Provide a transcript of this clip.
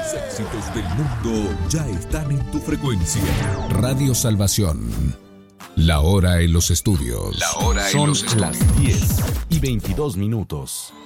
éxitos del mundo ya están en tu frecuencia. Radio Salvación. La hora en los estudios. Son las 10:22.